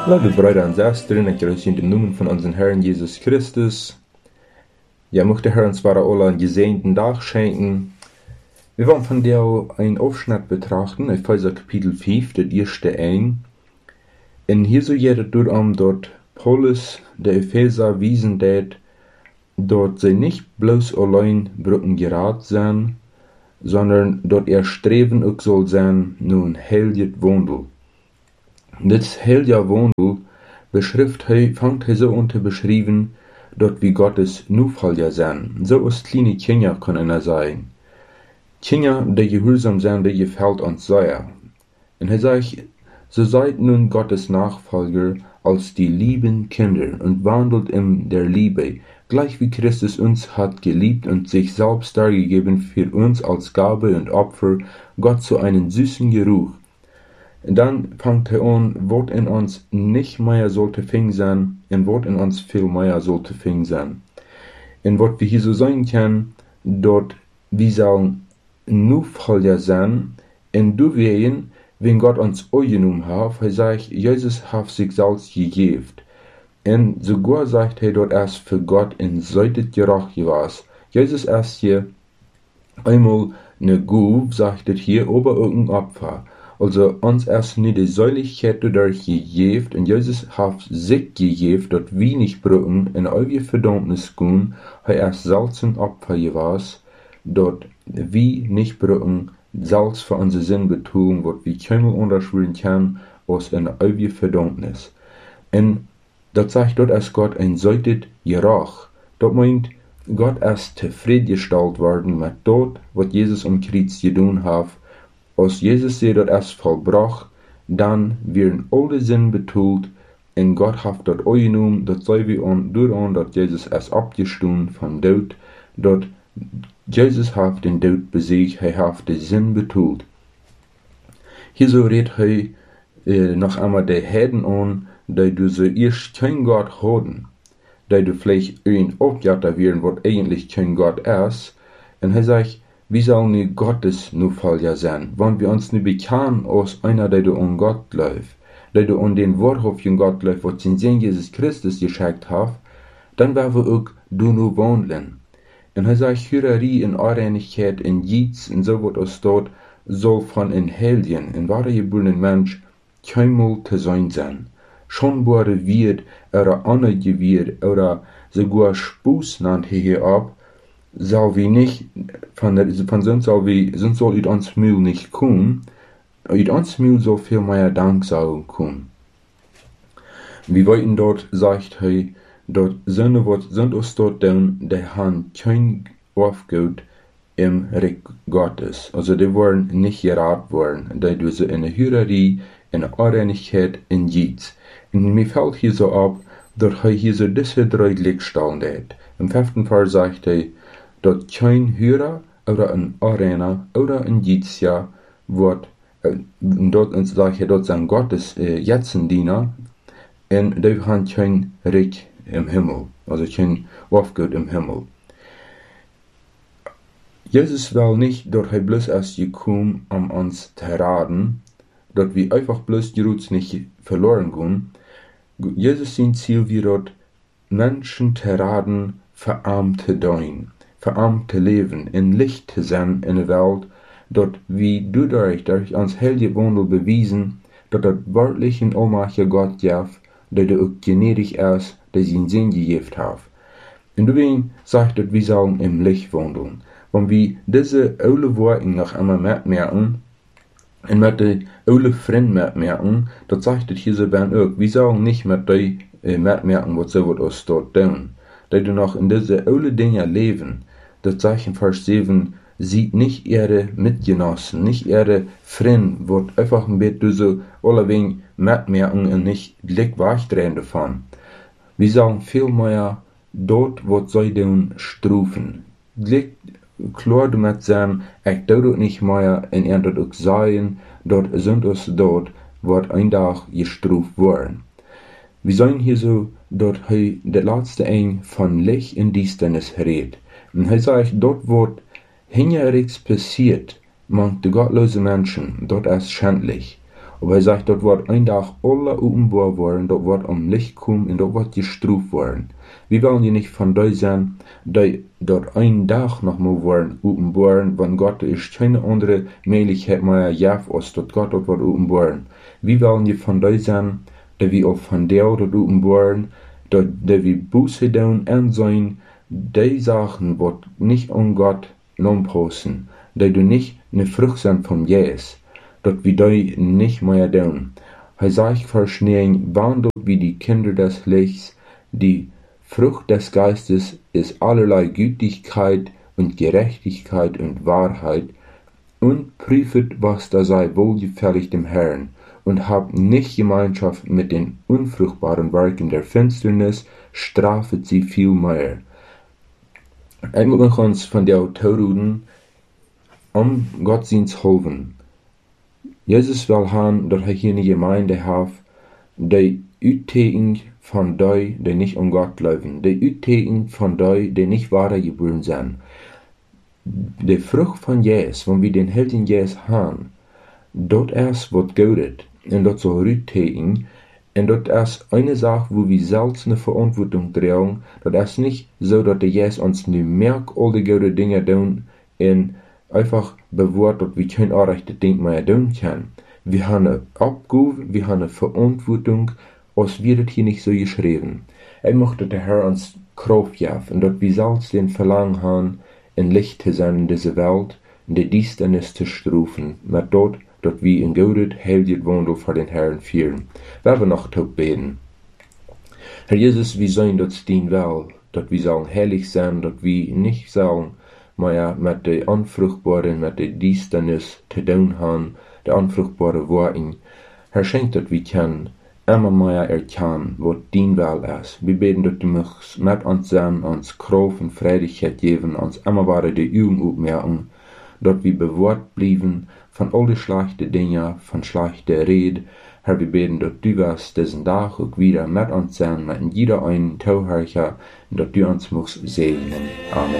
Liebe Brüder und Schwestern, ich grüße in dem Namen von unserem Herrn Jesus Christus. Ja, möchte Herr uns zwar alle einen gesegneten Tag schenken. Wir wollen von dir einen Aufschnitt betrachten, Epheser Kapitel 5, das erste ein. Und hier so geht es dort Paulus, der Epheser, wiesen dort sie nicht bloß allein Brücken gerät sein, sondern dort Streben auch soll sein, nun heiliges Wandel. Das heilige Wandel fängt so an zu beschreiben, dort wie Gottes Nachfolger sein. So als kleine Kinder können sein. Kinder, die gehorsam sind, die gefällt uns sehr. Und sagt, so seid nun Gottes Nachfolger als die lieben Kinder und wandelt in der Liebe, gleich wie Christus uns hat geliebt und sich selbst dargegeben für uns als Gabe und Opfer, Gott zu einem süßen Geruch. Und dann fängt an, was in uns nicht mehr sollte fing sein, und was in uns viel mehr sollte fing sein. Und was wir hier so sagen können, dort wir sollen Nachfolger sein, und du wehen, wenn Gott uns angenommen hat, sagt, Jesus hat sich selbst gegeben. Und sogar sagt dort erst für Gott in Seite gerecht was. Jesus erst hier einmal eine Gabe, sagt hier, aber irgendein Opfer. Also uns erst nicht die Säuligkeit dadurch gegeben, und Jesus hat sich gegeben, dort wir nicht brücken, in eure Verdammnis gehen, hat erst selbst ein Opfer gewesen, dort wir nicht brücken, selbst für unsere Sinn betonen, was wir keinmal unterschwören können, aus in eure Verdammnis. Und das sagt dort erst Gott ein Seitet gerecht. Das meint, Gott erst zufriedengestellt worden mit dort, was Jesus am Kreuz getan hat. Als Jesus sie dort erst vollbracht, dann werden alle Sinn betont, und Gott hat dort angenommen, dass sei wir durch dass Jesus erst abgestanden von Tod, dort Jesus hat den Tod besiegt, er hat den Sinn betont. Hier so redet er noch einmal die Heiden an, die du so erst kein Gott haben, die du vielleicht ein Objatter werden, was eigentlich kein Gott ist, und er sagt, wir sollen nicht Gottes Nachfolger sein, wenn wir uns nicht bekennen als einer, der du an Gott läuft, der du an den wahrhaftigen Gott läuft, was den Sohn Jesus Christus geschenkt hat, dann werden wir auch du nur wandeln. Und er sagt, Hürerie und Unreinigkeit und Jids und so was aus dort soll von ein Heiligen, ein wahrer geborenen Mensch, keinmal zu sein. Schon wurde wird, oder anergewirrt, oder sogar Spuß nannt hier ab, soll wir nicht, von sonst soll ut ans Mühl nicht kommen, ut ans Mühl soll viel mehr Dank sagen kommen. Wir wollten dort, sagt er, dort sind uns dort down, die haben kein Aufgut im Reich Gottes. Also die wollen nicht gerat worden, die du so in der Hürerie, in der Unreinigkeit, in Jids. Und mir fällt hier so ab, dass er hier so diese drei Lichtstellen hat. Im 5. Vers sagt er, dat kein Hörer oder ein Arena oder ein Jizia wird, dort sage ich, dort sind Gottes Jetzendiener, und die haben kein Reich im Himmel, also kein Aufgut im Himmel. Jesus will nicht, dass er bloß erst gekommen, uns zu raten, dass wir einfach bloß die Roots nicht verloren gehen. Jesus sein Ziel wie dort Menschen zu raten, verarmt zu dein, verarmt zu leben, in Licht zu sein in der Welt, dort wie du durch uns heilige Wandel bewiesen, dass das wörtlich ein allmächtiger Gott gibt, der du auch gnädig ist, der seinen Sinn gegeben hat. Und deswegen sagt es, wir sollen im Licht wandeln. Wenn wir diese alle Worte noch einmal mitmerken, und mit den alle Freunden mitmerken, das sagt es hier so auch, wir sollen nicht mit den mitmerken, was so wird uns dort tun. Da du noch in diese alle Dinge leben, das sagt in Vers 7, sieht nicht ihre Mitgenossen, nicht ihre Freunde, wird einfach ein bisschen so alle wenig mitmerken und nicht Blick wegdrehen davon. Wir sollen viel mehr dort, was sie tun, strufen. Blick klar damit sein, ich tue das nicht mehr, und er dort auch sagen, dort sind es dort, wird ein Tag gestruft worden. Wir sehen hier so, dort der letzte ein von Licht in Düsternis redet. Und er sagt, dort wird hingerichts passiert, mangt die gottlose Menschen, dort ist schändlich. Aber er sagt, dort wird ein Tag alle openbaar worden, dort wird am Licht kommen und dort wird gestruft worden. Wir wollen ja nicht von da sein, die dort ein Tag noch mal werden openbaar, wenn Gott ist keine andere Möglichkeit mehr jaft, als dort Gott dort wird openbaar. Wir wollen ja von da sein, die wir auch von der dort openbaar, die wir Buße tun und sein, die Sachen, die nicht an Gott passen, die du nicht eine Frucht sind von Jesus, dat wir die nicht mehr tun. Er sagt verschnien, wandelt wie die Kinder des Lichts, die Frucht des Geistes ist allerlei Gütigkeit und Gerechtigkeit und Wahrheit, und prüfet, was da sei wohlgefällig dem Herrn, und habt nicht Gemeinschaft mit den unfruchtbaren Werken der Finsternis, strafet sie viel mehr. Ich muss uns von der Autoren am Gottesdienst helfen. Jesus will haben, dass er hier eine Gemeinde hat, die uitteken von die, die nicht an Gott glauben, die uitteken von die nicht wahre geboren sind. Die Frucht von Jesus, wenn wir den Helden Jesus haben, dort erst wird Gott und dort soll uitteken, und dort ist eine Sache, wo wir selbst eine Verantwortung tragen, dort ist nicht so, dass der Jesus uns nicht merkt, all die guten Dinge tun, und einfach bewahrt, dass wir kein unrechtes Ding mehr tun können. Wir haben eine Abgabe, wir haben eine Verantwortung, als wir das hier nicht so geschrieben. Ich möchte der Herr uns Kraft geben, und dass wir selbst den Verlangen haben, ein Licht zu sein in dieser Welt, in der Düsternis zu strufen, mit dort, dass wir in Gott heiliges Wandel vor den Herrn führen. Wir werden noch beten. Herr Jesus, wir sollen das dienen will, dass wir sollen heilig sein, dass wir nicht sollen, maar mit der unfruchtbaren, mit der Düsternis zu tun haben, der unfruchtbaren Worten. Herr, schenkt, dass wir können immer mehr erkennen, was dein Will ist. Wir beten, dass du mich mit uns sein, uns Kraft und Freudigkeit geben, uns immer wieder die Augen aufmerken, dass wir bewahrt bleiben von all den schlechten Dingen, von schlechten Reden. Herr, wir beten, dass du wirst diesen Tag auch wieder mit uns sein, mit jeder einen Tauherrcher, und dass du uns musst segnen. Amen.